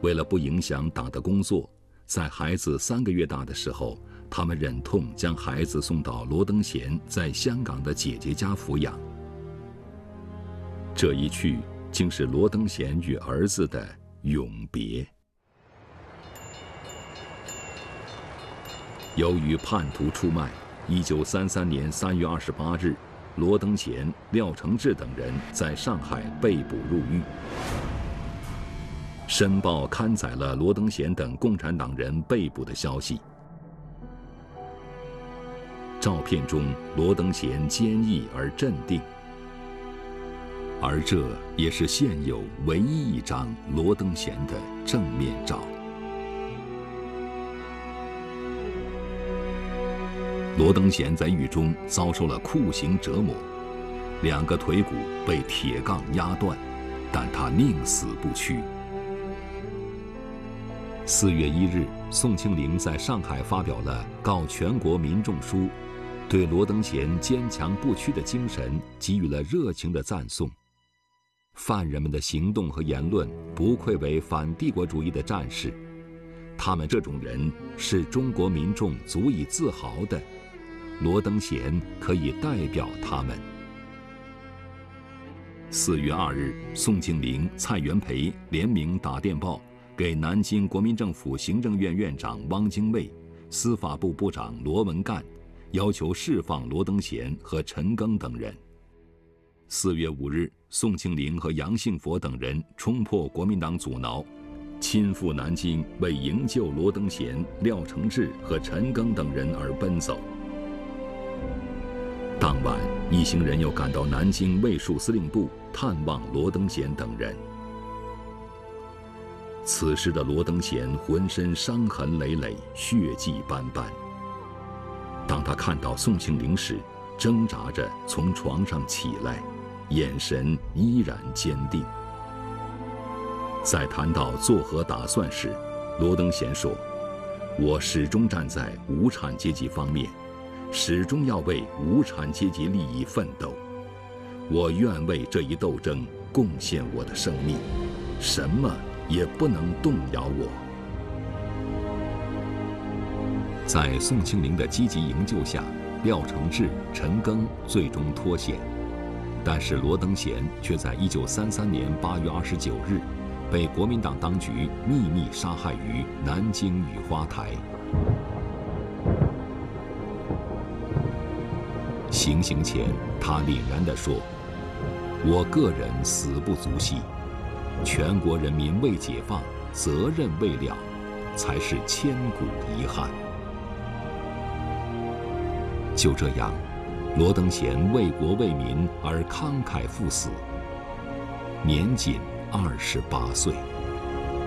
为了不影响党的工作，在孩子3个月大的时候，他们忍痛将孩子送到罗登贤在香港的姐姐家抚养。这一去，竟是罗登贤与儿子的永别。由于叛徒出卖，1933年3月28日，罗登贤、廖承志等人在上海被捕入狱。《申报》刊载了罗登贤等共产党人被捕的消息。照片中，罗登贤坚毅而镇定，而这也是现有唯一一张罗登贤的正面照。罗登贤在狱中遭受了酷刑折磨，2个腿骨被铁杠压断，但他宁死不屈。4月1日，宋庆龄在上海发表了告全国民众书，对罗登贤坚强不屈的精神给予了热情的赞颂。犯人们的行动和言论不愧为反帝国主义的战士，他们这种人是中国民众足以自豪的，罗登贤可以代表他们。4月2日，宋庆龄、蔡元培联名打电报给南京国民政府行政院院长汪精卫、司法部部长罗文干，要求释放罗登贤和陈赓等人。4月5日，宋庆龄和杨杏佛等人冲破国民党阻挠，亲赴南京，为营救罗登贤、廖承志和陈赓等人而奔走。当晚，一行人又赶到南京卫戍司令部探望罗登贤等人。此时的罗登贤浑身伤痕累累，血迹斑斑。当他看到宋庆龄时，挣扎着从床上起来，眼神依然坚定。在谈到作何打算时，罗登贤说：“我始终站在无产阶级方面，始终要为无产阶级利益奋斗。我愿为这一斗争贡献我的生命，什么也不能动摇我。”在宋庆龄的积极营救下，廖承志、陈赓最终脱险，但是罗登贤却在1933年8月29日被国民党当局秘密杀害于南京雨花台。行刑前，他凛然地说：“我个人死不足惜，全国人民未解放，责任未了，才是千古遗憾。”就这样，罗登贤为国为民而慷慨赴死，年仅28岁。